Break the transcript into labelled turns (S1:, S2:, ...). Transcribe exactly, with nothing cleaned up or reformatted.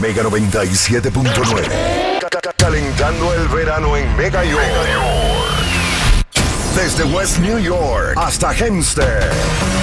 S1: Mega noventa y siete punto nueve. Calentando el verano en Mega York. Desde West New York hasta Hempstead.